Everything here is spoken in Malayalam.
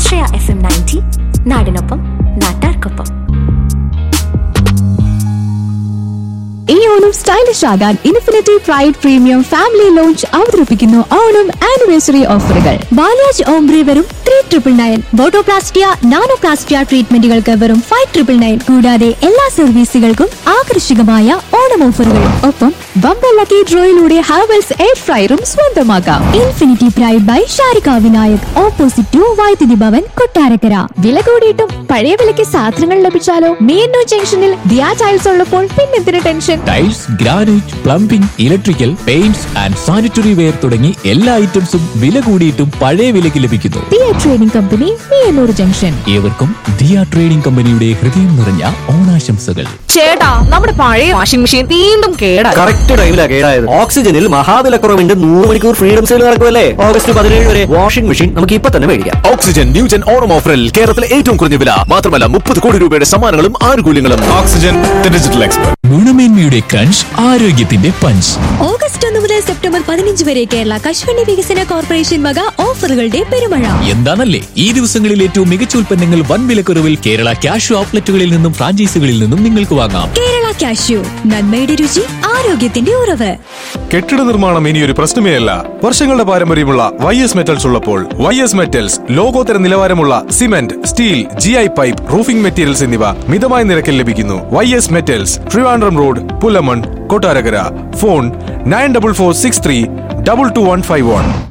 ആശ്രയ FM 90 നാടിനൊപ്പം നാട്ടാർക്കൊപ്പം. ഈ ഓണം സ്റ്റൈലിഷ് ആകാൻ infinity pride premium family launch അവതരിപ്പിക്കുന്നു ഓണം ആനിവേഴ്സറി ഓഫറുകൾ. ബാലാജ് ഓംബ്രി വെറും 3,999, ബോട്ടോപ്ലാസ്റ്റിയ നാനോപ്ലാസ്റ്റിയ ട്രീറ്റ്മെന്റുകൾക്ക് വെറും 5,999. കൂടാതെ എല്ലാ സർവീസുകൾക്കും ആകർഷകമായ ഓണം ഓഫറുകളും. ഒപ്പം ബമ്പർ ലക്കി ഡ്രോയിലൂടെ ഹാവൽസ് എയർ ഫ്രയറും സ്വന്തമാക്കാം. Infinity pride by Sharika Vinayak, opposite to വൈദ്യുതി ഭവൻ, കൊട്ടാരക്കര. വില കൂടിയിട്ടും പഴയ വിലയ്ക്ക് സാധനങ്ങൾ ലഭിച്ചാലോ? മീനു ജംഗ്ഷനിൽ ദിയാ ടൈൽസ് ഉള്ളപ്പോൾ പിന്നെന്തിന് tension? Tiles, granite, plumbing, electrical, paints and sanitary ware തുടങ്ങി എല്ലാ ഐറ്റംസും വില കൂടിയിട്ടും പഴയ വിലയ്ക്ക് ലഭിക്കുന്നു. Diya trading company, Meenur junction. ഏവർക്കും ദിയ ട്രേഡിംഗ് കമ്പനിയുടെ ഹൃദയം നിറഞ്ഞ ഓണാശംസകൾ. ചേട്ടാ, നമ്മുടെ പഴയ വാഷിംഗ് മെഷീൻ വീണ്ടും കേടായി. കറക്റ്റ് ടൈമിലാണ് കേടായത്. ഓക്സിജനിൽ മഹാവിലക്കുറവിന്റെ 100 മണിക്കൂർ ഫ്രീഡം സെയിൽ നടക്കുമല്ലേ? ഓഗസ്റ്റ് 17 വരെ വാഷിംഗ് മെഷീൻ നമുക്ക് ഇപ്പൊ തന്നെ മേടിക്കാം. ഓക്സിജൻ ന്യൂജൻ ഓണം ഓഫറിൽ കേരളത്തിലെ ഏറ്റവും കുറഞ്ഞ വില മാത്രമല്ല 30 കോടി രൂപയുടെ സമ്മാനങ്ങളും ആനുകൂല്യങ്ങളും. Oxygen digital expert. ഗുണമേന്മയുടെ ക്രഞ്ച്, ആരോഗ്യത്തിന്റെ പഞ്ച്. ഓഗസ്റ്റ് 1 മുതൽ സെപ്റ്റംബർ 15 വരെ കേരള കശുവണ്ടി വികസന കോർപ്പറേഷൻ വക ഓഫറുകളുടെ പെരുമഴ. എന്താണല്ലേ ഈ ദിവസങ്ങളിൽ ഏറ്റവും മികച്ച ഉൽപ്പന്നങ്ങൾ വൻ വിലക്കുറവിൽ കേരള ക്യാഷ് ഔട്ട്ലെറ്റുകളിൽ നിന്നും ഫ്രാഞ്ചൈസികളിൽ നിന്നും നിങ്ങൾക്ക് വാങ്ങാം. കേരള കാഷ്യൂ, നന്മയുടെ രുചി, ആരോഗ്യത്തിന്റെ ഉറവ്. കെട്ടിട നിർമ്മാണം ഇനിയൊരു പ്രശ്നമേ അല്ല. വർഷങ്ങളുടെ പാരമ്പര്യമുള്ള YS മെറ്റൽസ് ഉള്ളപ്പോൾ YS മെറ്റൽസ് ലോകോത്തര നിലവാരമുള്ള cement, steel, GI pipe, roofing materials എന്നിവ മിതമായ നിരക്കിൽ ലഭിക്കുന്നു. YS metals, Trivandrum road, Pullamon, Kottarakkara. Phone 9446322151.